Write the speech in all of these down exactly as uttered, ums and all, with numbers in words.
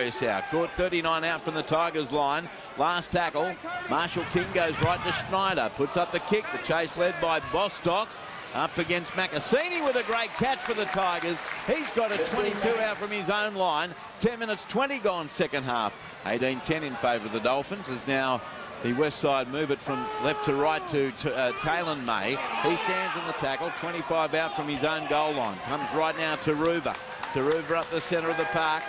Koroisau. Caught thirty-nine out from the Tigers line. Last tackle. Marshall King goes right to Schneider. Puts up the kick. The chase led by Bostock. Up against Makasini with a great catch for the Tigers. He's got a twenty-two out from his own line. ten minutes twenty gone second half. eighteen ten in favour of the Dolphins as now the West Side move it from left to right to, to uh, Taylor May. He stands in the tackle. twenty-five out from his own goal line. Comes right now to Ruva. To Ruva up the centre of the park.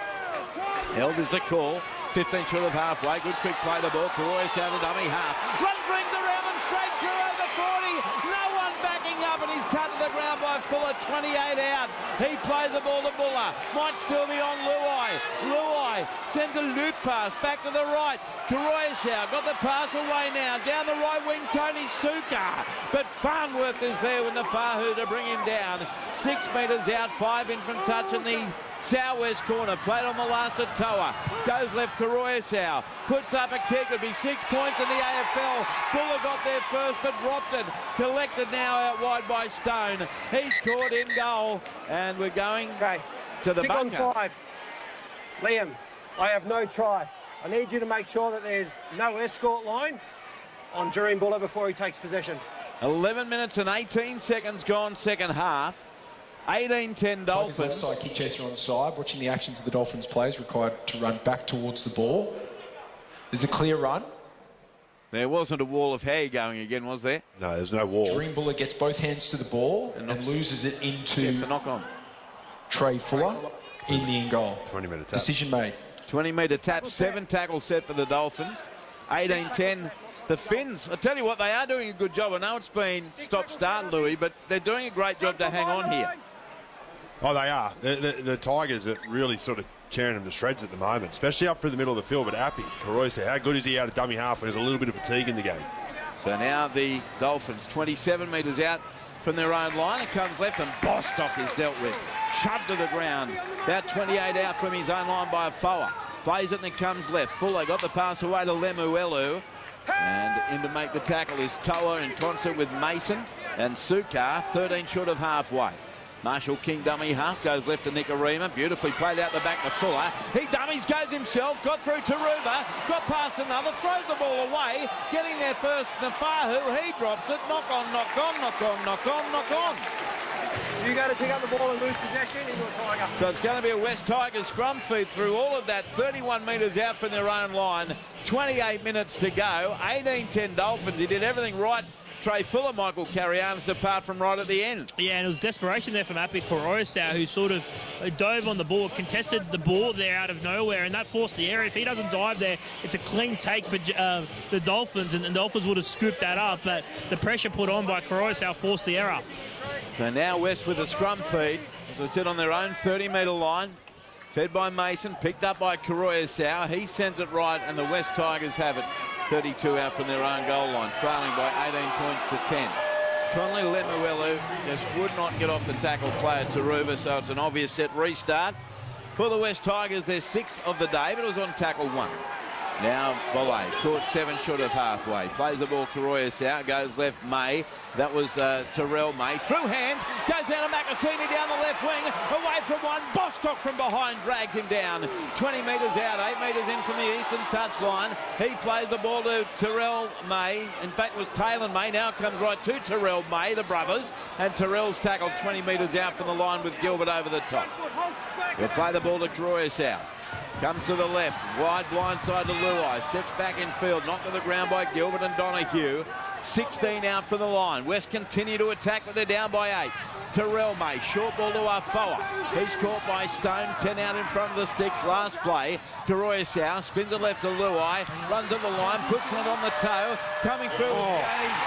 Held is the call. fifteen short of halfway. Good quick play the ball. Koroisau to dummy half. Run brings around them straight through over forty. No one backing up and he's cut to the ground by Fuller. twenty-eight out. He plays the ball to Buller. Might still be on Luai. Luai sends a loop pass back to the right. Koroisau got the pass away now. Down the right wing, Tony Suka. But Farnworth is there with the Fahu to bring him down. Six metres out, five in from touch in the southwest corner. Played on the last at Toa. Goes left, Koroisau. Puts up a kick. It'll be six points in the A F L. Fuller got there first, but dropped it. Collected now out wide by Stone. He's caught in goal. And we're going okay. to the Kick bunker. On five. Liam, I have no try. I need you to make sure that there's no escort line on Jurien Buller before he takes possession. eleven minutes and eighteen seconds gone second half. eighteen ten Dolphins. Left side kick chaser on side. Watching the actions of the Dolphins players required to run back towards the ball. There's a clear run. There wasn't a wall of hair going again, was there? No, there's no wall. Jurien Buller gets both hands to the ball and, and loses it into yeah, it's a knock on. Trey Fuller in the in goal. twenty minute tap. Decision made. twenty metre tap, seven tackles set for the Dolphins. eighteen ten. The Finns, I tell you what, they are doing a good job. I know it's been stop-start, Louis, but they're doing a great job to hang on here. Oh, they are. The, the, the Tigers are really sort of tearing them to shreds at the moment, especially up through the middle of the field. But Appy, Koroisau, how good is he out of dummy half when there's a little bit of fatigue in the game? So now the Dolphins, twenty-seven metres out from their own line. It comes left and Bostock is dealt with. Shoved to the ground. About twenty-eight out from his own line by Foa. Plays it and it comes left. Fuller got the pass away to Lemuelu. And in to make the tackle is Toa in concert with Mason and Suka, thirteen short of halfway. Marshall King dummy half, goes left to Nicarima, beautifully played out the back to Fuller. He dummies, goes himself, got through to Ruva, got past another, throws the ball away, getting there first Nafahu, he drops it, knock on, knock on, knock on, knock on, knock on. You go to pick up the ball and lose possession into a Tiger. So it's going to be a West Tigers scrum feed through all of that, thirty-one metres out from their own line, twenty-eight minutes to go, eighteen ten Dolphins. He did everything right. Trey Fuller, Michael Carianis, apart from right at the end. Yeah, and it was desperation there from Appy Koroisau, who sort of dove on the ball, contested the ball there out of nowhere, and that forced the error. If he doesn't dive there, it's a clean take for uh, the Dolphins, and the Dolphins would have scooped that up, but the pressure put on by Koroisau forced the error. So now West with a scrum feed, as I said, on their own thirty metre line. Fed by Mason, picked up by Koroisau. He sends it right, and the West Tigers have it. thirty-two out from their own goal line, trailing by eighteen points to ten. Conley Lemuelu just would not get off the tackle player Taruva, so it's an obvious set restart. For the West Tigers, they're sixth of the day, but it was on tackle one. Now Bolle, caught seven short of halfway. Plays the ball, Koroisau, goes left, May. That was uh, Terrell May. Through hands, goes down to Makasini down the left wing. Away from one, Bostock from behind drags him down. twenty metres out, eight metres in from the eastern touchline. He plays the ball to Terrell May. In fact, it was Taylor May. Now it comes right to Terrell May, the brothers. And Terrell's tackled twenty metres out from the line with Gilbert over the top. He'll play the ball to Koroisau. Comes to the left, wide blind side to Luai, steps back in field, knocked to the ground by Gilbert and Donahue. sixteen out for the line. West continue to attack, but they're down by eight. Terrell May, short ball to Afoa. He's caught by Stone, ten out in front of the sticks. Last play, Koroisau spins it left to Luai, runs to the line, puts it on the toe, coming through. Oh.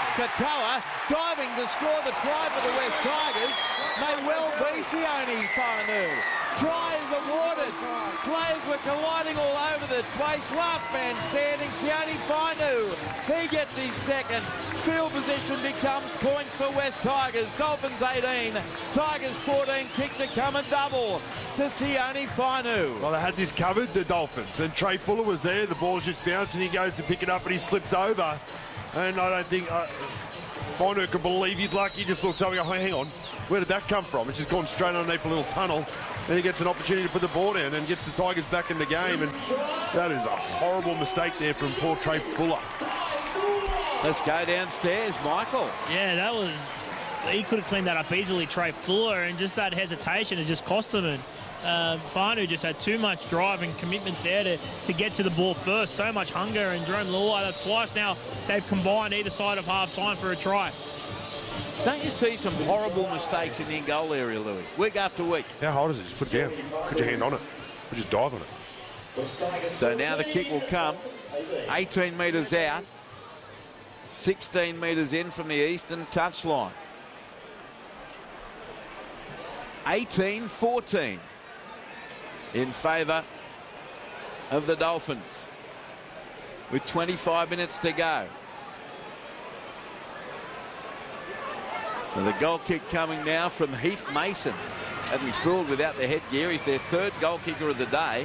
Katoa diving to score the try for the West Tigers. May well be Sione Fainu. Try is awarded. Players were colliding all over the place. Last man standing, Sione Fainu. He gets his second. Field position becomes points for West Tigers. Dolphins eighteen, Tigers fourteen. Kick to come and double to Sione Fainu. Well, they had this covered, the Dolphins, and Trey Fuller was there. The ball's just bouncing. He goes to pick it up and he slips over. And I don't think uh, Fainu can believe his luck. He just looks over and goes, hang on. Where did that come from? It's just gone straight underneath a little tunnel. Then he gets an opportunity to put the ball in and gets the Tigers back in the game. And that is a horrible mistake there from poor Trey Fuller. Let's go downstairs, Michael. Yeah, that was... He could have cleaned that up easily, Trey Fuller, and just that hesitation has just cost him. And uh, Fanu just had too much drive and commitment there to, to get to the ball first. So much hunger, and Jerome Luai, that's twice now they've combined either side of half-time for a try. Don't you see some horrible mistakes in the in-goal area, Louis, week after week? How hard is it? Just put it down. Put your hand on it. Or just dive on it. So now the kick will come. eighteen metres out. sixteen metres in from the eastern touchline. eighteen fourteen in favour of the Dolphins with twenty-five minutes to go. So the goal kick coming now from Heath Mason. Hadn't be fooled without the headgear. He's their third goal kicker of the day.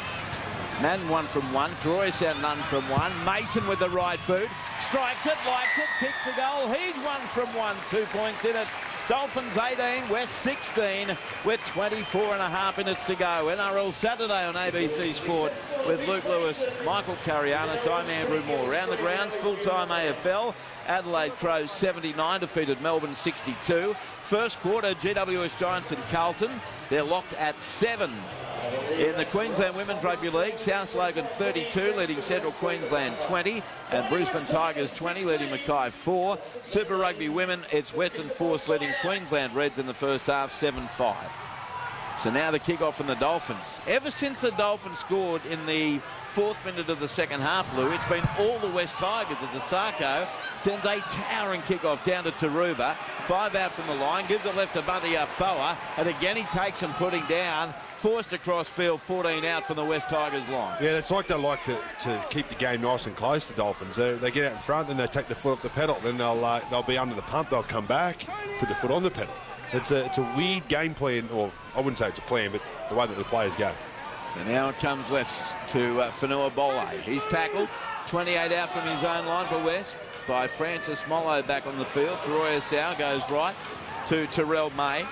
Madden one from one. Croatia none from one. Mason with the right boot. Strikes it, likes it, kicks the goal. He's one from one. Two points in it. Dolphins eighteen, West sixteen with twenty-four and a half minutes to go. N R L Saturday on A B C Sport with Luke Lewis, Michael Carianis, I'm Andrew Moore. Round the grounds, full-time A F L. Adelaide Crows seventy-nine defeated Melbourne sixty-two. First quarter, G W S Giants and Carlton. They're locked at seven. In the Queensland Women's Rugby League, South Logan thirty-two, leading Central Queensland twenty, and Brisbane Tigers twenty, leading Mackay four. Super Rugby Women, it's Western Force leading Queensland Reds in the first half, seven five. So now the kick-off from the Dolphins. Ever since the Dolphins scored in the fourth minute of the second half, Lou, it's been all the West Tigers as the Sarko sends a towering kick-off down to Taruba. Five out from the line, gives it left to Bunty Afoa, and again he takes him putting down. Forced across field, fourteen out from the West Tigers line. Yeah, it's like they like to, to keep the game nice and close, the Dolphins. They, they get out in front, then they take the foot off the pedal, then they'll uh, they'll be under the pump, they'll come back, put the foot on the pedal. It's a, it's a weird game plan, or I wouldn't say it's a plan, but the way that the players go. So now it comes left to uh, Fanua Bole. He's tackled, twenty-eight out from his own line for West by Francis Mollo back on the field. Karoya Sau goes right to Terrell May.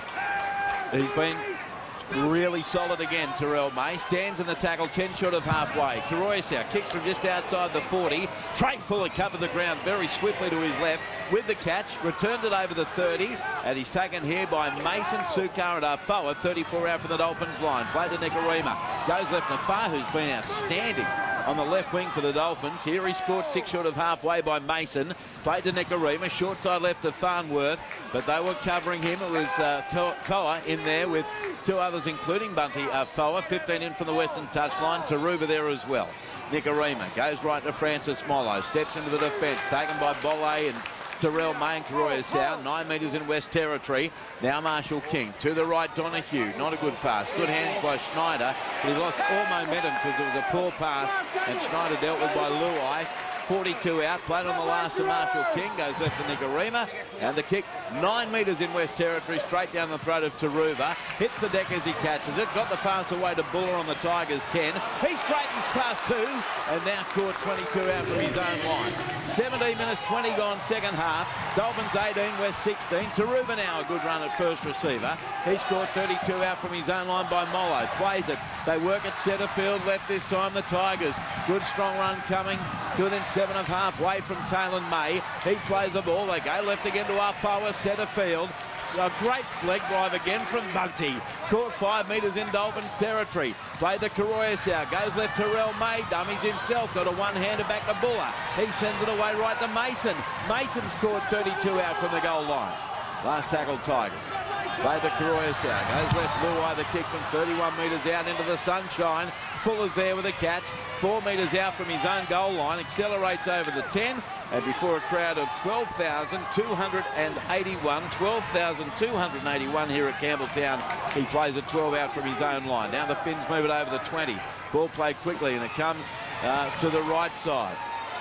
He's been really solid again, Terrell May. Stands in the tackle, ten short of halfway. Karoya kicks from just outside the forty. Trey Fuller covered the ground very swiftly to his left with the catch. Returned it over the thirty. And he's taken here by Mason, Sukar and Afoa. thirty-four out from the Dolphins line. Played to Nicarima. Goes left to Far, who's been outstanding on the left wing for the Dolphins. Here he scored six short of halfway by Mason. Played to Nicarima. Short side left to Farnworth. But they were covering him. It was uh, Toa in there with two others, including Bunty Afoa. fifteen in from the western touchline. Taruba there as well. Nicarima goes right to Francis Mollo. Steps into the defence. Taken by Bole and Terrell May and Karoya Sau. Nine metres in West Territory. Now Marshall King. To the right, Donahue. Not a good pass. Good hands by Schneider. But he lost all momentum because it was a poor pass. And Schneider dealt with by Luai. forty-two out. Played on the last to Marshall King. Goes left to Nicarima. And the kick nine metres in West Territory. Straight down the throat of Taruba. Hits the deck as he catches it. Got the pass away to Buller on the Tigers ten. He straightens past two. And now caught twenty-two out from his own line. seventeen minutes, twenty gone second half. Dolphins eighteen, West sixteen. Taruba now a good run at first receiver. He scored thirty-two out from his own line by Mollo. Plays it. They work at centre field left this time, the Tigers. Good strong run coming to within seven of halfway from Taylor May. He plays the ball. They go left again to Afoa, centre field. A great leg drive again from Bunty. Caught five metres in Dolphins territory. Played to Karoya Sau. Goes left to Terrell May. Dummies himself. Got a one-hander back to Buller. He sends it away right to Mason. Mason scored thirty-two out from the goal line. Last tackle Tigers. Played to Karoya Sau. Goes left Luai, the kick from thirty-one metres out into the sunshine. Fuller's there with a catch. Four metres out from his own goal line. Accelerates over the ten. And before a crowd of twelve thousand two hundred eighty-one, twelve thousand two hundred eighty-one here at Campbelltown, he plays at twelve out from his own line. Now the Finns move it over the twenty. Ball played quickly and it comes uh, to the right side.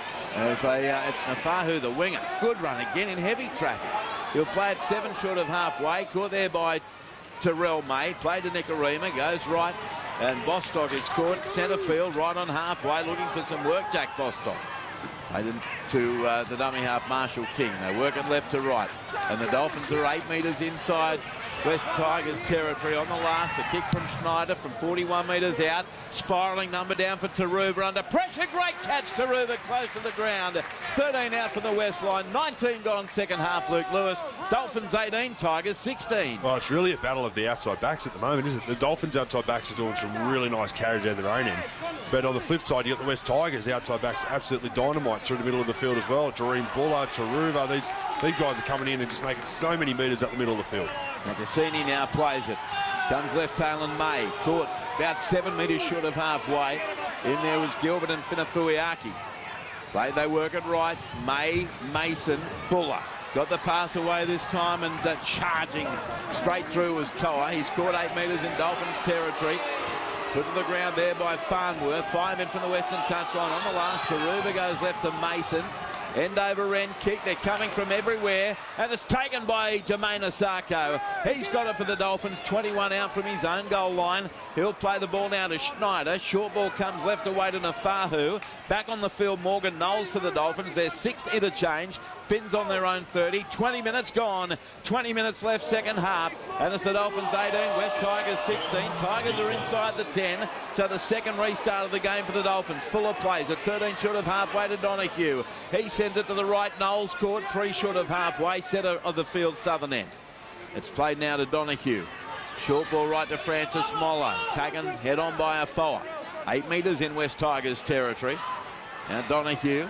As they, uh, it's Nafahu, the winger. Good run again in heavy traffic. He'll play it seven short of halfway. Caught there by Terrell May. Played to Nicarima. Goes right. And Bostock is caught centre field right on halfway, looking for some work, Jack Bostock. Played to uh, the dummy half, Marshall King. They work it left to right. And the Dolphins are eight metres inside West Tigers territory on the last. The kick from Schneider from forty-one metres out. Spiralling number down for Taruva under pressure. Great catch, Taruva close to the ground. thirteen out from the West line. nineteen gone second half, Luke Lewis. Dolphins eighteen, Tigers sixteen. Well, it's really a battle of the outside backs at the moment, isn't it? The Dolphins outside backs are doing some really nice carriage out of their own end. But on the flip side, you got the West Tigers outside backs absolutely dynamite through the middle of the field as well. Jareem Buller, Taruva, these, these guys are coming in and just making so many metres up the middle of the field. Cassini now plays it. Comes left tail and May. Caught about seven metres short of halfway. In there was Gilbert and Finafuiaki. They, they work it right. May, Mason, Buller. Got the pass away this time, and uh, charging straight through was Toa. He's caught eight metres in Dolphins territory. Put to the ground there by Farnworth. Five in from the western touchline. On the last, Taruva goes left to Mason. End over end kick. They're coming from everywhere. And it's taken by Jermaine Asako. He's got it for the Dolphins. twenty-one out from his own goal line. He'll play the ball now to Schneider. Short ball comes left away to Nafahu. Back on the field, Morgan Knowles for the Dolphins. Their sixth interchange. Finns on their own thirty. twenty minutes gone. twenty minutes left, second half. And it's the Dolphins eighteen, West Tigers sixteen. Tigers are inside the ten. So the second restart of the game for the Dolphins. Fuller plays at thirteen short of halfway to Donahue. He sends it to the right. Knowles caught three short of halfway. Centre of the field, southern end. It's played now to Donahue. Short ball right to Francis Mollo. Taken head on by Afoa. Eight metres in West Tigers territory. Now Donahue.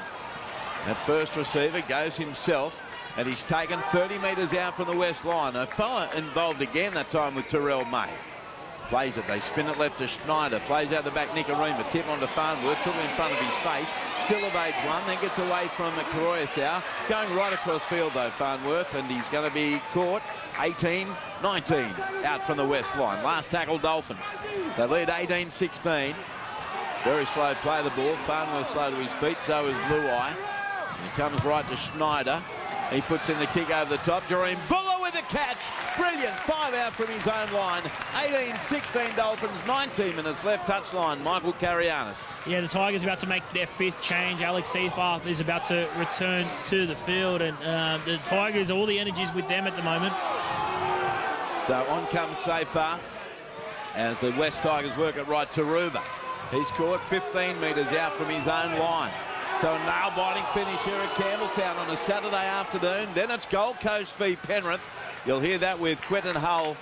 At first receiver goes himself, and he's taken thirty metres out from the west line. Afoa involved again that time with Terrell May. Plays it, they spin it left to Schneider. Plays out the back, Nicarima. Tip onto Farnworth, took it in front of his face. Still evades one, then gets away from Karoyasau. Going right across field though, Farnworth, and he's going to be caught. eighteen nineteen out from the west line. Last tackle, Dolphins. They lead eighteen sixteen. Very slow play of the ball. Farnworth slow to his feet, so is Luai. He comes right to Schneider. He puts in the kick over the top. Jareem Buller with a catch. Brilliant. Five out from his own line. eighteen sixteen Dolphins. nineteen minutes left. Touchline. Michael Carianis. Yeah, the Tigers are about to make their fifth change. Alex Seafarth is about to return to the field. And uh, the Tigers, all the energies with them at the moment. So on comes Seafarth as the West Tigers work it right to Taruva. He's caught fifteen metres out from his own line. So a nail-biting finish here at Campbelltown on a Saturday afternoon. Then it's Gold Coast v Penrith. You'll hear that with Quentin Hull,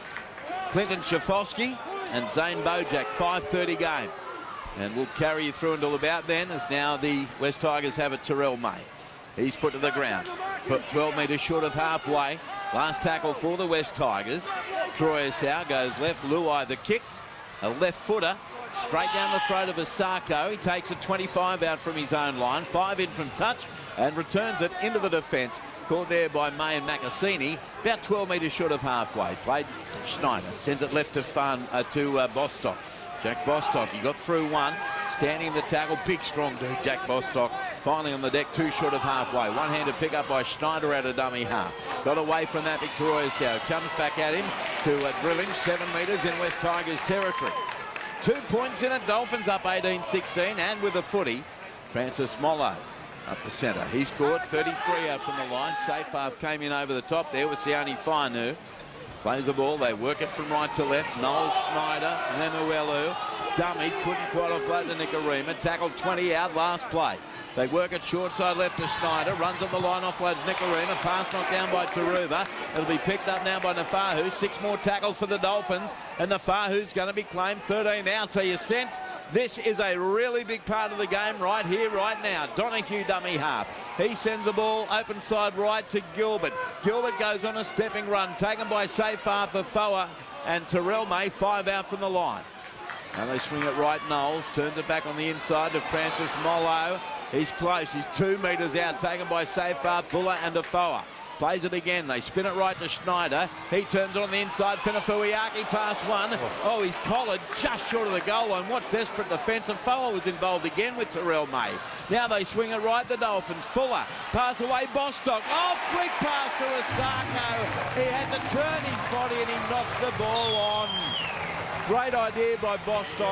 Clinton Schafowski and Zane Bojack. five thirty game. And we'll carry you through until about then, as now the West Tigers have it Terrell May. He's put to the ground. Put twelve metres short of halfway. Last tackle for the West Tigers. Karoyasau goes left. Luai the kick. A left footer. Straight down the throat of Asako. He takes a twenty-five out from his own line. Five in from touch and returns it into the defence. Caught there by May and Macassini. About twelve metres short of halfway. Played Schneider. Sends it left to Fun uh, to uh, Bostock. Jack Bostock. He got through one. Standing in the tackle. Big strong Jack Bostock. Finally on the deck. Two short of halfway. One-handed pick up by Schneider out of dummy half. Got away from that. Victorioso comes back at him to uh, drill him. Seven metres in West Tigers territory. Two points in it. Dolphins up eighteen sixteen, and with a footy, Francis Mollo up the centre. He's caught thirty-three out from the line. Seafarth came in over the top there with Sione Fainu. Plays the ball. They work it from right to left. Noel Schneider, Lemuelu. Dummy couldn't quite offload to Nicarima. Tackled twenty out last play. They work it short side left to Schneider. Runs on the line, offloads Nicarima. Pass knocked down by Taruva. It'll be picked up now by Nafahu. Six more tackles for the Dolphins. And Nafahu's going to be claimed thirteen out. So you sense this is a really big part of the game right here, right now. Donahue dummy half. He sends the ball open side right to Gilbert. Gilbert goes on a stepping run. Taken by Seafarth, Afoa and Terrell May. Five out from the line. Now they swing it right. Knowles turns it back on the inside to Francis Mollo. He's close. He's two metres out. Taken by Seafarth, Buller and Afoa. Plays it again. They spin it right to Schneider. He turns it on the inside. Finafuiaki pass one. Oh, he's collared just short of the goal line. What desperate defence. Afoa was involved again with Terrell May. Now they swing it right. The Dolphins. Fuller. Pass away. Bostock. Oh, quick pass to Asako. He had to turn his body and he knocks the ball on. Great idea by Bostock.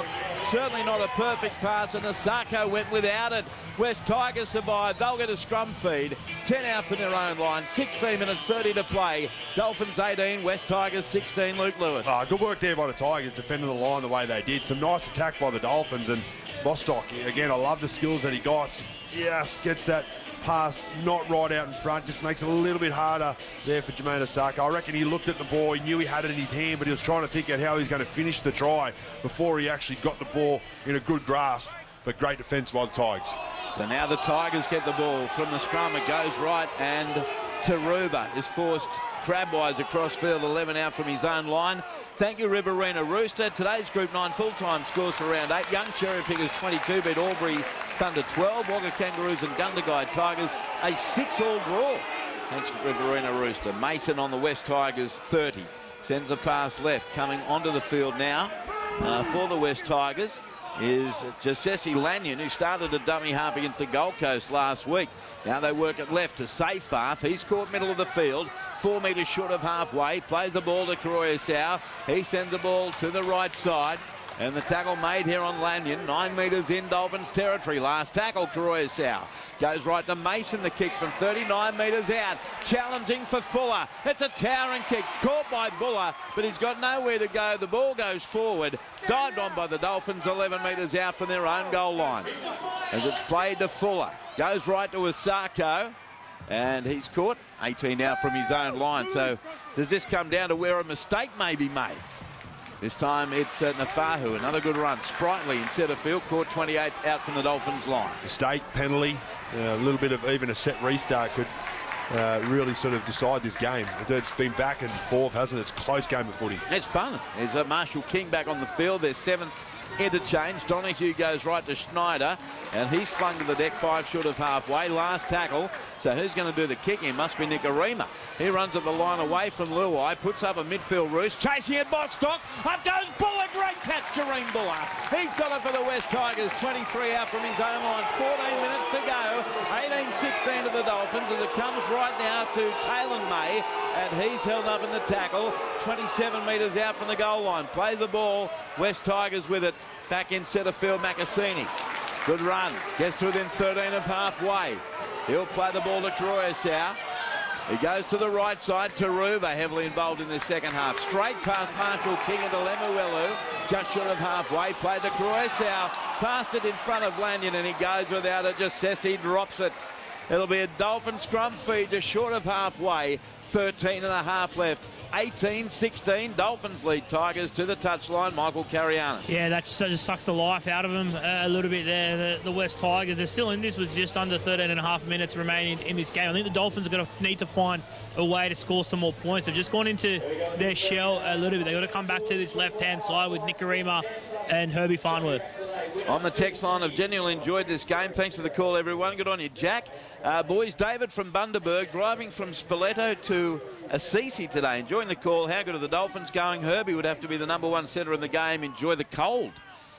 certainly not a perfect pass, and Asako went without it. West Tigers survive. They'll get a scrum feed. ten out from their own line. sixteen minutes thirty to play. Dolphins eighteen, West Tigers sixteen. Luke Lewis. Oh, good work there by the Tigers, defending the line the way they did. Some nice attack by the Dolphins. And Bostock, again, I love the skills that he got. Yes, gets that pass not right out in front. Just makes it a little bit harder there for Jermaine Asako. I reckon he looked at the ball. He knew he had it in his hand, but he was trying to think out how he's going to finish the try before he actually got the ball in a good grasp. But great defence by the Tigers. So now the Tigers get the ball from the scrum. It goes right, and Taruba is forced crabwise across field, eleven out from his own line. Thank you, Riverina Rooster. Today's Group nine full-time scores for round eight. Young Cherry Pickers twenty-two beat Albury Thunder twelve. Wagga Kangaroos and Gundagai Tigers a six-all draw. Thanks, Riverina Rooster. Mason on the West Tigers thirty. Sends the pass left. Coming onto the field now uh, for the West Tigers is Josesi Lanyon, who started a dummy half against the Gold Coast last week. Now they work it left to Seyfarth. He's caught middle of the field, four metres short of halfway. Plays the ball to Karoya Sau. He sends the ball to the right side. And the tackle made here on Lanyon. Nine metres in Dolphins territory. Last tackle, Karoya Sau. Goes right to Mason, the kick from thirty-nine metres out. Challenging for Fuller. It's a towering kick. Caught by Buller, but he's got nowhere to go. The ball goes forward. Dived on by the Dolphins, eleven metres out from their own goal line. As it's played to Fuller. Goes right to Asako. And he's caught. eighteen out from his own line. So does this come down to where a mistake may be made? This time it's uh, Nafahu, another good run. Sprightly in centre field, caught twenty-eight out from the Dolphins line. Mistake, penalty, uh, a little bit of even a set restart could uh, really sort of decide this game. It's been back and forth, hasn't it? It's a close game of footy. It's fun. There's uh, Marshall King back on the field. Their seventh interchange. Donahue goes right to Schneider, and he's flung to the deck five short of halfway. Last tackle. So who's going to do the kicking? Must be Nicarima. He runs at the line away from Luai, puts up a midfield roost, chasing at Bostock. Up goes Buller, great catch, Jareem Buller. He's got it for the West Tigers, twenty-three out from his own line, fourteen minutes to go, eighteen sixteen to the Dolphins, as it comes right now to Taylor May, and he's held up in the tackle, twenty-seven metres out from the goal line. Plays the ball, West Tigers with it, back in centre field, Macassini. Good run, gets to within thirteen of halfway. He'll play the ball to Karoya Sau. He goes to the right side. Taruba heavily involved in the second half. Straight past Marshall King into Lemuelu. Just short of halfway. Played to Karoya Sau. Passed it in front of Lanyon, and he goes without it. Just says he drops it. It'll be a Dolphin scrum feed just short of halfway. thirteen and a half left. eighteen sixteen, Dolphins lead Tigers to the touchline. Michael Carianis. Yeah, that just sucks the life out of them uh, a little bit there. The, the West Tigers, they're still in this with just under thirteen and a half minutes remaining in this game. I think the Dolphins are going to need to find a way to score some more points. They've just gone into their shell a little bit. They've got to come back to this left-hand side with Nicarima and Herbie Farnworth. On the text line, I've genuinely enjoyed this game. Thanks for the call, everyone. Good on you, Jack. Uh, boys, David from Bundaberg, driving from Spoleto to Assisi today. Enjoying the call. How good are the Dolphins going? Herbie would have to be the number one centre in the game. Enjoy the cold.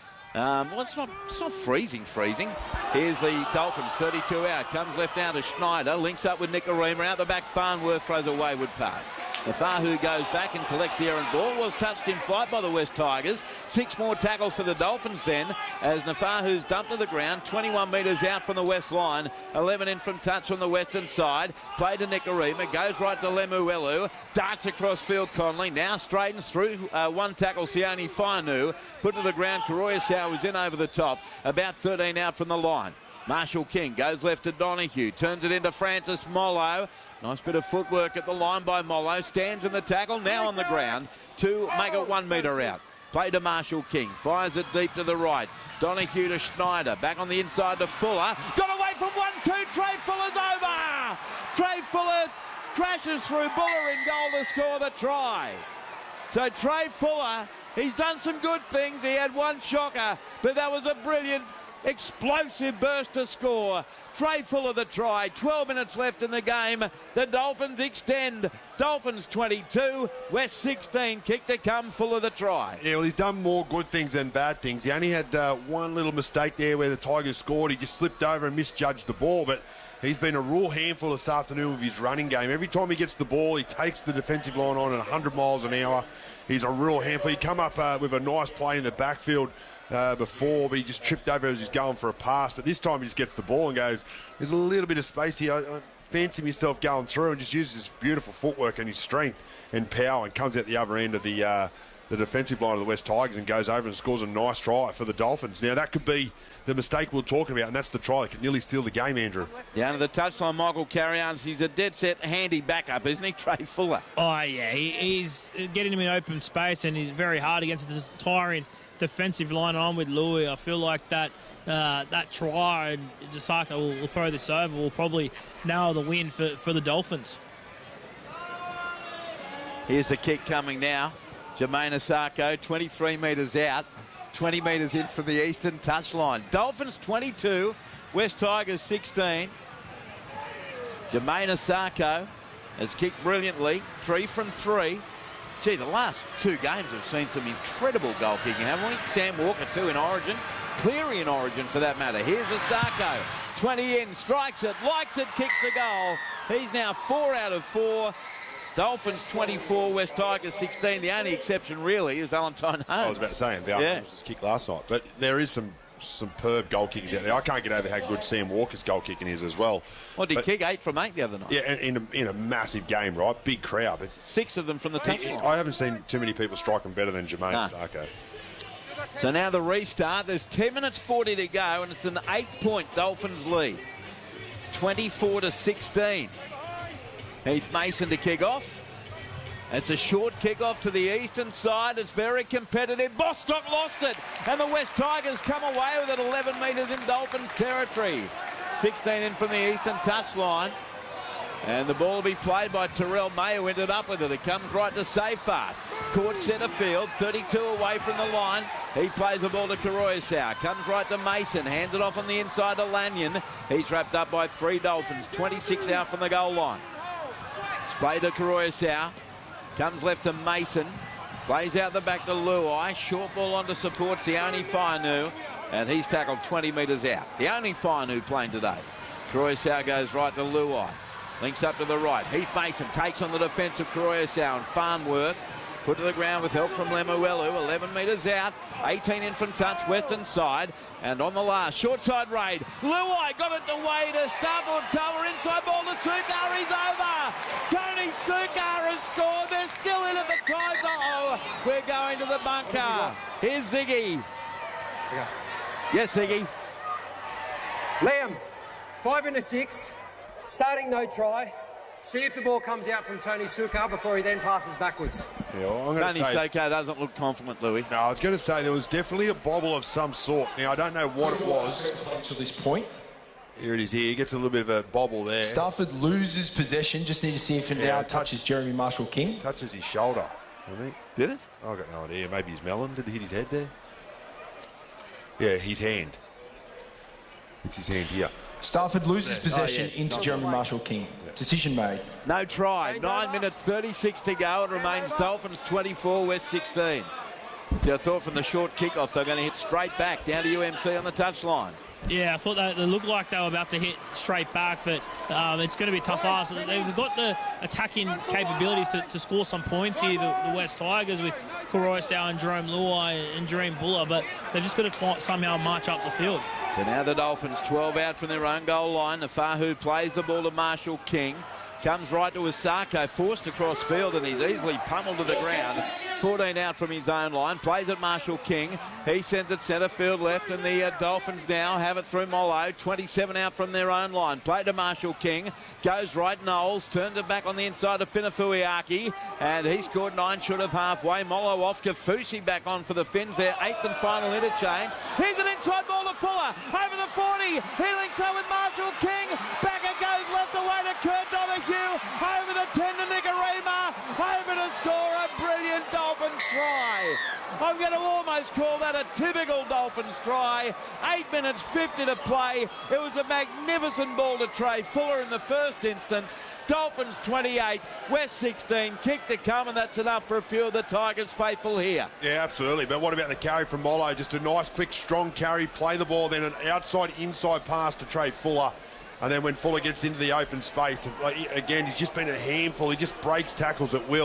Um, well, it's not, it's not freezing, freezing. Here's the Dolphins, thirty-two out. Comes left down to Schneider. Links up with Nicarima. Out the back, Farnworth throws a wayward pass. Nafahu goes back and collects the errant ball. Was touched in flight by the West Tigers. Six more tackles for the Dolphins then, as Nafahu's dumped to the ground. twenty-one metres out from the west line. eleven in from touch from the western side. Played to Nicarima. Goes right to Lemuelu. Darts across field Conley. Now straightens through. Uh, one tackle, Sione Fainu. Put to the ground. Karoya Sau was in over the top. About thirteen out from the line. Marshall King goes left to Donahue. Turns it into Francis Mollo. Nice bit of footwork at the line by Mollo. Stands in the tackle. Now on the ground to make it one metre out. Play to Marshall King. Fires it deep to the right. Donahue to Schneider. Back on the inside to Fuller. Got away from one two. Trey Fuller's over. Trey Fuller crashes through Buller in goal to score the try. So Trey Fuller, he's done some good things. He had one shocker, but that was a brilliant explosive burst to score. Trey Fuller the try. twelve minutes left in the game. The Dolphins extend. Dolphins twenty-two, West sixteen. Kick to come, Fuller the try. Yeah, well, he's done more good things than bad things. He only had uh, one little mistake there where the Tigers scored. He just slipped over and misjudged the ball, but he's been a real handful this afternoon with his running game. Every time he gets the ball, he takes the defensive line on at one hundred miles an hour. He's a real handful. He come up uh, with a nice play in the backfield uh, before, but he just tripped over as he's going for a pass. But this time he just gets the ball and goes, there's a little bit of space here. I, I fancy myself going through, and just uses his beautiful footwork and his strength and power and comes out the other end of the uh, the defensive line of the West Tigers and goes over and scores a nice try for the Dolphins. Now, that could be the mistake we're talking about, and that's the try that could nearly steal the game, Andrew. Down to the touchline, Michael Carry-ons. He's a dead set, handy backup, isn't he, Trey Fuller? Oh, yeah. He, he's getting him in open space, and he's very hard against the tiring defensive line. On with Louis. I feel like that uh, that try, and Jasaka will, will throw this over, will probably nail the win for, for the Dolphins. Here's the kick coming now. Jermaine Asako, twenty-three metres out, twenty metres in from the eastern touchline. Dolphins twenty-two, West Tigers sixteen. Jermaine Asako has kicked brilliantly, three from three. Gee, the last two games have seen some incredible goal kicking, haven't we? Sam Walker, two in Origin. Cleary in Origin, for that matter. Here's Asako, twenty in, strikes it, likes it, kicks the goal. He's now four out of four. Dolphins twenty-four, West Tigers sixteen. The only exception, really, is Valentine Holmes. I was about to say, and Valentine Yeah. was his kick last night. But there is some superb goal kickers out there. I can't get over how good Sam Walker's goal kicking is as well. What did he But, kick? Eight from eight the other night. Yeah, in a, in a massive game, right? Big crowd. But Six of them from the touchline. I haven't seen too many people strike him better than Jermaine No. Asako. So now the restart. There's ten minutes forty to go, and it's an eight-point Dolphins lead. twenty-four to sixteen. Heath Mason to kick off. It's a short kick-off to the eastern side. It's very competitive. Bostock lost it, and the West Tigers come away with it eleven metres in Dolphins territory. sixteen in from the eastern touchline. And the ball will be played by Terrell May, who ended up with it. It comes right to Seyfarth. Caught centre field, thirty-two away from the line. He plays the ball to Karoyasau. Comes right to Mason. Hands it off on the inside to Lanyon. He's wrapped up by three Dolphins. twenty-six out from the goal line. It's played to Karoyasau. Comes left to Mason. Plays out the back to Luai. Short ball onto supports the only Fainu. And he's tackled twenty metres out. The only Fainu playing today. Karoyasau goes right to Luai. Links up to the right. Heath Mason takes on the defence of Karoyasau and Farnworth. Put to the ground with help from Lemuelu. eleven metres out. eighteen in from touch, western side. And on the last, short side raid. Luai got it away to Starboard Tower. Inside ball to Sukar. He's over. Tony Sukar has scored. They're still in at the time. Oh, we're going to the bunker. Here's Ziggy. Yes, Ziggy. Liam, five and a six. Starting no try. See if the ball comes out from Tony Sukar before he then passes backwards. Yeah, well, I'm going Tony to say... Sukar doesn't look confident, Louis. No, I was going to say there was definitely a bobble of some sort. Now, I don't know what it was. To this point, Here it is here. He gets a little bit of a bobble there. Stafford loses possession. Just need to see if it Yeah, now touches Jeremy Marshall-King. Touches his shoulder, I think. Did it? I've got no idea. Maybe his melon. Did it hit his head there? Yeah, his hand. It's his hand here. Stafford loses possession yes. into Jeremy Marshall-King. Decision made. No try. Nine minutes thirty-six to go. It remains Dolphins twenty-four, West sixteen. So I thought from the short kickoff they're going to hit straight back down to U M C on the touchline. Yeah, I thought they, they looked like they were about to hit straight back, but um, it's going to be a tough ask. They've got the attacking capabilities to, to score some points here, the, the West Tigers, with Karoyasau and Jerome Luai and Jereme Buller, but they've just got to fight, somehow march up the field. So now the Dolphins, twelve out from their own goal line. The Fahu plays the ball to Marshall King. Comes right to Asako, forced across field, and he's easily pummeled to the ground. fourteen out from his own line. Plays at Marshall King. He sends it centre field left, and the uh, Dolphins now have it through Mollo. twenty-seven out from their own line. Play to Marshall King. Goes right Knowles. Turns it back on the inside of Finafuiaki. And he scored nine short of halfway. Mollo off. Kafusi back on for the Finns. Their eighth and final interchange. Here's an inside ball to Fuller. Over the forty. He links up with Marshall King. Back it goes left away to Kurt Donahue. Over the ten to Nicarima. Over to score a brilliant Dolphins try. I'm going to almost call that a typical Dolphins try. Eight minutes fifty to play. It was a magnificent ball to Trey Fuller in the first instance. Dolphins twenty-eight, West sixteen. Kick to come, and that's enough for a few of the Tigers faithful here. Yeah, absolutely. But what about the carry from Mollo? Just a nice, quick, strong carry. Play the ball, then an outside-inside pass to Trey Fuller. And then when Fuller gets into the open space, like, again, he's just been a handful. He just breaks tackles at will.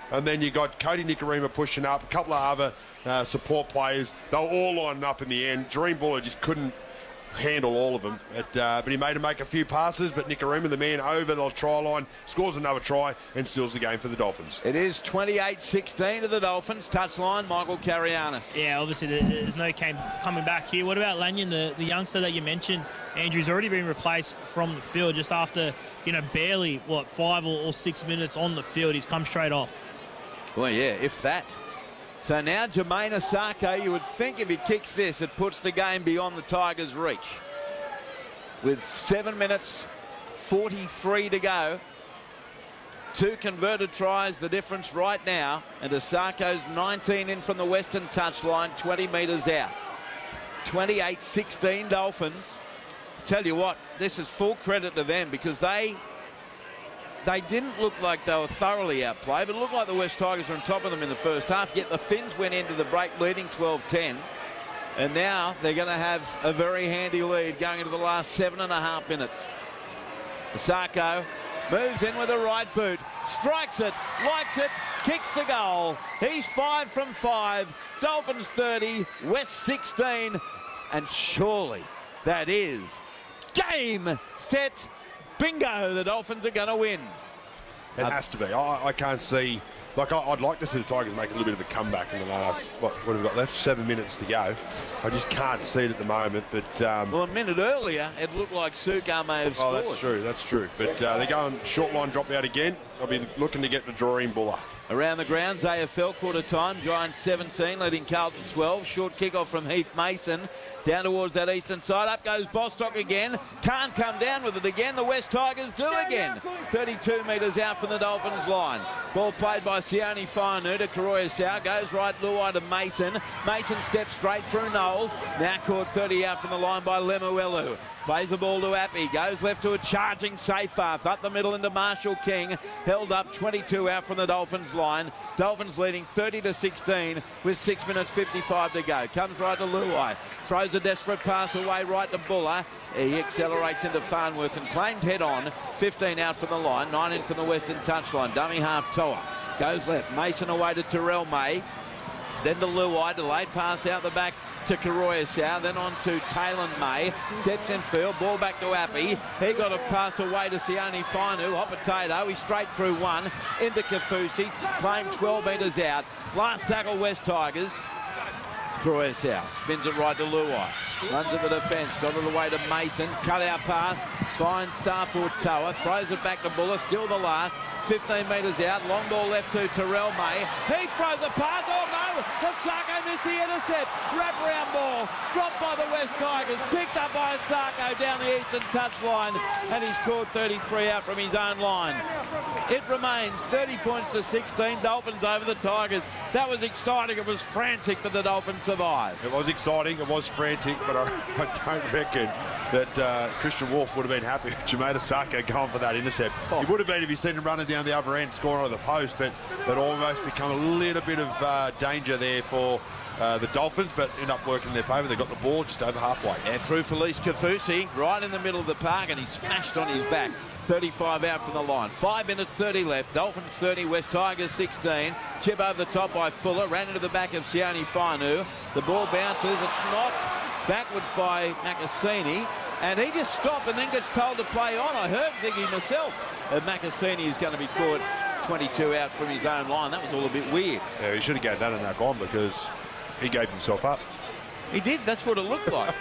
and then you got Cody Nikorima pushing up, a couple of other uh, support players. They were all lining up in the end. Dream Buller just couldn't handle all of them, but, uh, but he made him make a few passes. But Nikorima, the man over the try line, scores another try and steals the game for the Dolphins. It is twenty-eight sixteen to the Dolphins. Touchline, Michael Karianis. Yeah, obviously there's no came coming back here. What about Lanyon, the, the youngster that you mentioned? Andrew's already been replaced from the field just after, you know, barely, what, five or, or six minutes on the field. He's come straight off. Well, yeah, if that. So now Jermaine Asako, you would think if he kicks this, it puts the game beyond the Tigers' reach. With seven minutes forty-three to go. Two converted tries, the difference right now. And Asako's nineteen in from the western touchline, twenty metres out. twenty-eight sixteen Dolphins. Tell you what, this is full credit to them because they... They didn't look like they were thoroughly outplayed, but it looked like the West Tigers were on top of them in the first half, yet the Finns went into the break leading twelve ten. And now they're going to have a very handy lead going into the last seven and a half minutes. Asako moves in with a right boot, strikes it, likes it, kicks the goal. He's five from five. Dolphins thirty, West sixteen. And surely that is game, set, bingo, the Dolphins are going to win. It has to be. I, I can't see... Like, I, I'd like to see the Tigers make a little bit of a comeback in the last... What, what have we got left? Seven minutes to go. I just can't see it at the moment, but... Um, well, a minute earlier, it looked like Sukar may have oh, scored. that's true, that's true. But uh, they're going short line drop out again. I'll be looking to get the Dream Buller. Around the grounds, A F L quarter time. Giants seventeen, leading Carlton twelve. Short kickoff from Heath Mason. Down towards that eastern side. Up goes Bostock again. Can't come down with it again. The West Tigers do again. thirty-two metres out from the Dolphins line. Ball played by Sione Fainu to Karoya Sau. Goes right, Luai to Mason. Mason steps straight through Knowles. Now caught thirty out from the line by Lemuelu. Plays the ball to Appy. Goes left to a charging Seyfarth. Up the middle into Marshall King. Held up twenty-two out from the Dolphins line. Dolphins leading thirty to sixteen with six minutes fifty-five to go. Comes right to Luai. Throws a desperate pass away right to Buller. He accelerates into Farnworth and claimed head on. fifteen out from the line. nine in from the western touchline. Dummy half Toa. Goes left. Mason away to Terrell May. Then to Luai. Delayed pass out the back to Karoya Sau, then on to Taylor May. Steps in field, ball back to Appy. He got a pass away to Sione Fainu. Hot potato, he's straight through one. Into Kafusi, claimed twelve metres out. Last tackle, West Tigers. Karoya Sau spins it right to Luai. Runs at the defence, got it away to Mason. Cut out pass, finds Starford Toa. Throws it back to Buller, still the last. fifteen metres out, long ball left to Terrell May. He throws the pass, oh no! Asako missed the intercept. Wrap-around ball, dropped by the West Tigers, picked up by Asako down the eastern touchline, and he scored thirty-three out from his own line. It remains thirty points to sixteen, Dolphins over the Tigers. That was exciting, it was frantic, but the Dolphins survived. It was exciting, it was frantic, but I, I don't reckon that uh, Christian Wolf would have been happy with Jermaine Asako going for that intercept. Oh. He would have been if he'd seen him running down the other end, scoring on the post, but that almost become a little bit of uh, danger there for uh, the Dolphins, but end up working in their favour. They got the ball just over halfway. Yeah, through Felice Kafusi, right in the middle of the park, and he smashed on his back. thirty-five out from the line. Five minutes thirty left. Dolphins thirty, West Tigers sixteen. Chip over the top by Fuller. Ran into the back of Sione Fainu. The ball bounces. It's knocked backwards by Makasini. And he just stopped and then gets told to play on. I heard Ziggy myself. Uh, Makasini is going to be caught twenty-two out from his own line. That was all a bit weird. Yeah, he should have gave that a knock on because he gave himself up. He did. That's what it looked like.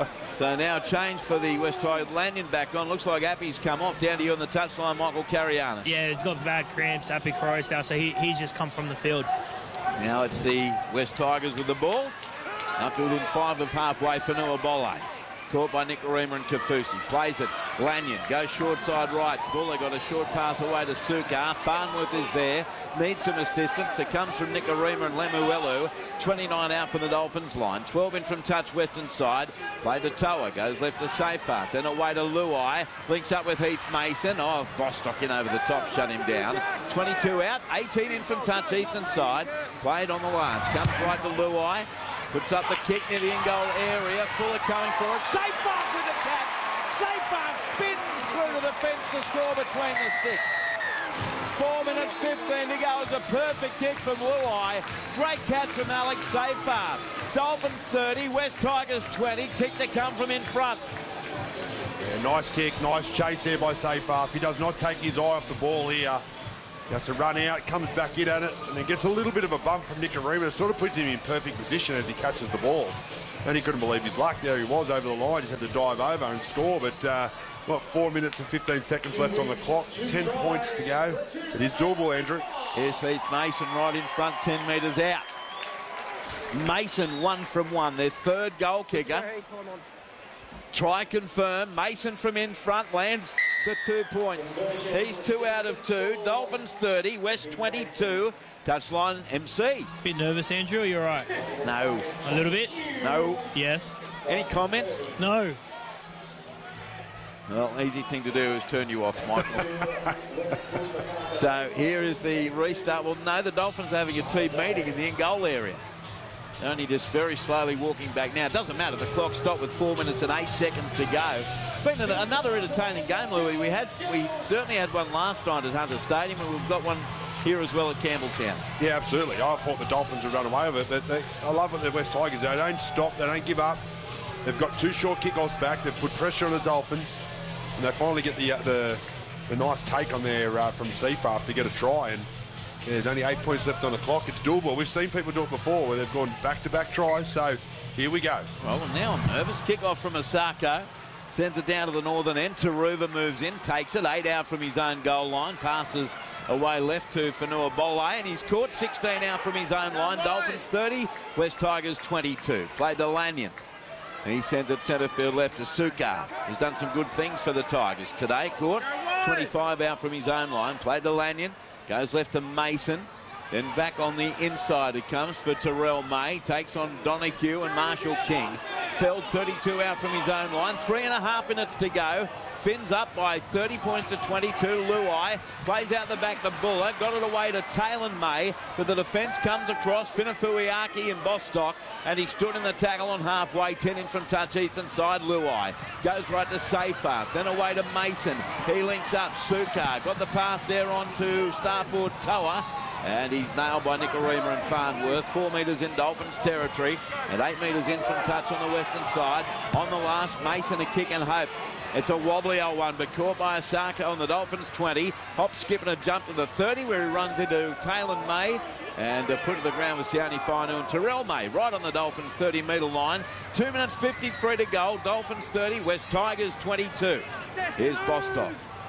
So now change for the West Tigers. Lanyon back on. Looks like Appy's come off. Down to you on the touchline, Michael Karianis. Yeah, he's got bad cramps, Appy Karoya, so he, he's just come from the field. Now it's the West Tigers with the ball. Up to within five of halfway for Nuabole. Caught by Nikorima and Kafusi. Plays it. Lanyon goes short side right. Buller got a short pass away to Sukar. Farnworth is there. Needs some assistance. It comes from Nikorima and Lemuelu. twenty-nine out from the Dolphins line. twelve in from touch western side. Play to Toa. Goes left to Seyfarth. Then away to Luai. Links up with Heath Mason. Oh, Bostock in over the top. Shut him down. twenty-two out. eighteen in from touch eastern side. Played on the last. Comes right to Luai. Puts up the kick near the in-goal area. Fuller coming for it. Seyfarth with the catch. Seyfarth spins through to the fence to score between the sticks. four minutes fifteen to go. It's a perfect kick from Luai. Great catch from Alex Seyfarth. Dolphins thirty, West Tigers twenty. Kick to come from in front. Yeah, nice kick, nice chase there by Seyfarth. He does not take his eye off the ball here. He has to run out, comes back in at it, and then gets a little bit of a bump from Nikorima. It sort of puts him in perfect position as he catches the ball. And he couldn't believe his luck. There he was over the line. Just had to dive over and score. But, uh, what, four minutes and fifteen seconds left on the clock. Ten points to go. It is doable, Andrew. Here's Heath Mason right in front, ten metres out. Mason one from one, their third goal kicker. Try confirm. Mason from in front lands the two points. He's two out of two. Dolphins thirty, West twenty-two. Touchline M C. Bit nervous, Andrew, or you're all right? No. A little bit? No. Yes. Any comments? No. Well, easy thing to do is turn you off, Michael. So here is the restart. Well, no, the Dolphins are having a team meeting in the in-goal area. Only just very slowly walking back now. It doesn't matter. The clock stopped with four minutes and eight seconds to go. Been another entertaining game, Louis. We had, we certainly had one last night at Hunter Stadium, and we've got one here as well at Campbelltown. Yeah, absolutely. I thought the Dolphins would run away with it, but they, I love what the West Tigers do. They don't stop. They don't give up. They've got two short kickoffs back. They've put pressure on the Dolphins, and they finally get the uh, the, the nice take on there uh, from Seyfarth to get a try. And yeah, there's only eight points left on the clock. It's doable. We've seen people do it before where they've gone back-to-back tries. So here we go. Well, now I'm nervous. Kick-off from Asako. Sends it down to the northern end. Taruva moves in, takes it. Eight out from his own goal line. Passes away left to Fanua Bole. And he's caught sixteen out from his own line. Dolphins thirty, West Tigers twenty-two. Played to Lanyon. He sends it centre field left to Sukar. He's done some good things for the Tigers today. Caught twenty-five out from his own line. Played to Lanyon. Goes left to Mason. Then back on the inside it comes for Terrell May. Takes on Donahue and Marshall King. Felled thirty-two out from his own line. Three and a half minutes to go. Finns up by thirty points to twenty-two. Luai plays out the back to Buller. Got it away to Taylor May. But the defence comes across. Finafuiaki and Bostock. And he stood in the tackle on halfway. ten in from touch eastern side. Luai goes right to Seyfarth. Then away to Mason. He links up. Sukar got the pass there on to Starford Toa. And he's nailed by Nikorima and Farnworth. Four metres in Dolphins territory. And eight metres in from touch on the western side. On the last, Mason a kick and hope. It's a wobbly old one, but caught by Asako on the Dolphins twenty. Hop, skip and a jump to the thirty, where he runs into Taylor May. And uh, put to the ground with Sione Fainu and Terrell May right on the Dolphins thirty metre line. Two minutes fifty-three to go. Dolphins thirty, West Tigers twenty-two. Here's Bostock.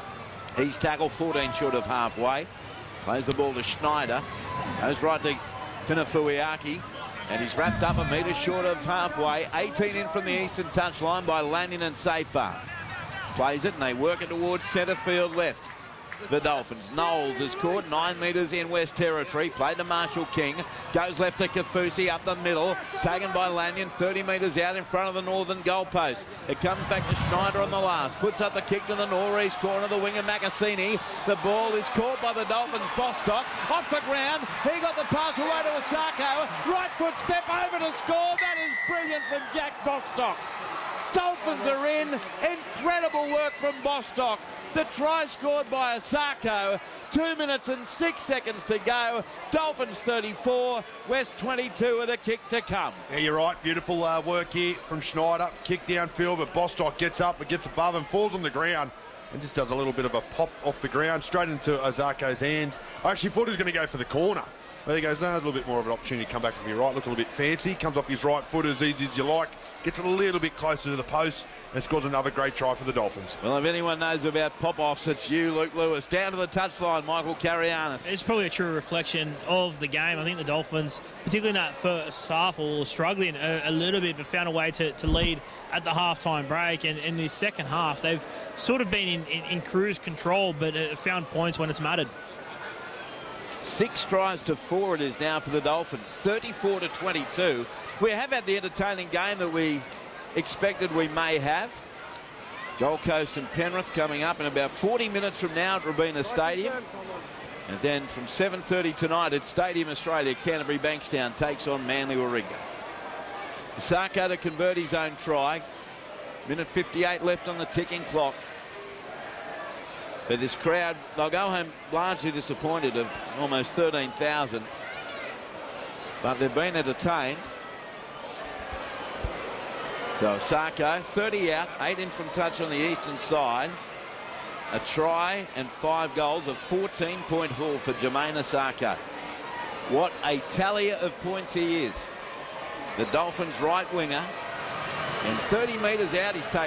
He's tackled fourteen short of halfway. Plays the ball to Schneider. Goes right to Finafuiaki. And he's wrapped up a metre short of halfway. eighteen in from the eastern touchline by Lanyon and Seyfarth. Plays it and they work it towards centre field left. The Dolphins. Knowles is caught nine metres in West Territory. Played to Marshall King. Goes left to Kafusi up the middle. Taken by Lanyon. thirty metres out in front of the northern goalpost. It comes back to Schneider on the last. Puts up the kick to the northeast corner. The winger Macassini. The ball is caught by the Dolphins. Bostock off the ground. He got the pass away to Asako. Right foot step over to score. That is brilliant from Jack Bostock. Dolphins are in. Incredible work from Bostock. The try scored by Asako. Two minutes and six seconds to go. Dolphins thirty-four, West twenty-two with a kick to come. Yeah, you're right. Beautiful uh, work here from Schneider. Kick downfield, but Bostock gets up, but gets above and falls on the ground and just does a little bit of a pop off the ground straight into Asako's hands. I actually thought he was going to go for the corner. But he goes, no, a little bit more of an opportunity to come back from your right. Look a little bit fancy. Comes off his right foot as easy as you like. Gets a little bit closer to the post and scores another great try for the Dolphins. Well, if anyone knows about pop-offs, it's you, Luke Lewis. Down to the touchline, Michael Carianis. It's probably a true reflection of the game. I think the Dolphins, particularly in that first half, were struggling a, a little bit, but found a way to, to lead at the halftime break. And in the second half, they've sort of been in, in, in cruise control, but uh, found points when it's mattered. Six tries to four it is now for the Dolphins, thirty-four to twenty-two. We have had the entertaining game that we expected we may have. Gold Coast and Penrith coming up in about forty minutes from now at Robina Stadium. And then from seven thirty tonight at Stadium Australia, Canterbury Bankstown takes on Manly Warringah. Asako to convert his own try. Minute fifty-eight left on the ticking clock. But this crowd, they'll go home largely disappointed of almost thirteen thousand. But they've been entertained. So Sarko, thirty out, eight in from touch on the eastern side. A try and five goals, a fourteen point haul for Jermaine Sarko. What a tallier of points he is. The Dolphins right winger. And thirty metres out, he's taken.